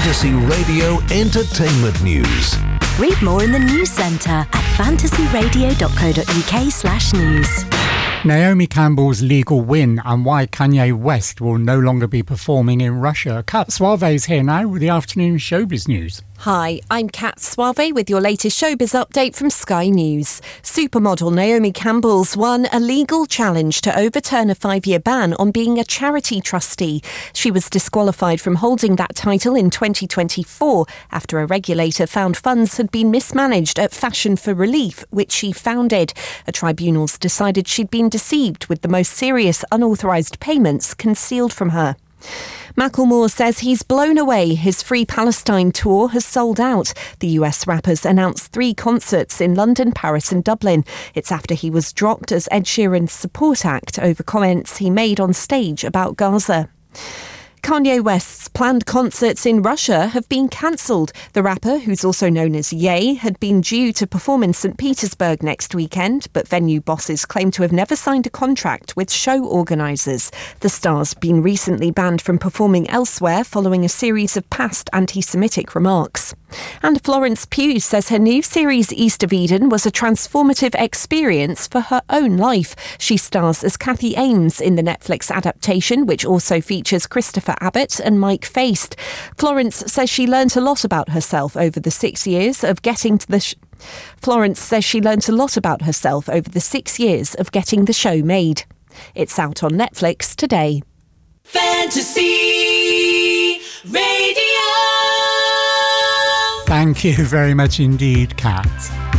Fantasy Radio Entertainment News. Read more in the News Centre at fantasyradio.co.uk/news. Naomi Campbell's legal win and why Kanye West will no longer be performing in Russia. Kat Suave is here now with the afternoon showbiz news. Hi, I'm Kat Suave with your latest showbiz update from Sky News. Supermodel Naomi Campbell's won a legal challenge to overturn a 5-year ban on being a charity trustee. She was disqualified from holding that title in 2024 after a regulator found funds had been mismanaged at Fashion for Relief, which she founded. A tribunal's decided she'd been deceived with the most serious unauthorised payments concealed from her. Macklemore says he's blown away. His Free Palestine tour has sold out. The US rapper's announced 3 concerts in London, Paris and Dublin. It's after he was dropped as Ed Sheeran's support act over comments he made on stage about Gaza. Kanye West's planned concerts in Russia have been cancelled. The rapper, who's also known as Ye, had been due to perform in St. Petersburg next weekend, but venue bosses claim to have never signed a contract with show organisers. The star's been recently banned from performing elsewhere following a series of past anti-Semitic remarks. And Florence Pugh says her new series East of Eden was a transformative experience for her own life. She stars as Kathy Ames in the Netflix adaptation, which also features Christopher Abbott and Mike Feist. Florence says she learnt a lot about herself over the 6 years of getting to the Florence says she learnt a lot about herself over the 6 years of getting the show made. It's out on Netflix today. Fantasy Radio. Thank you very much indeed, Kat.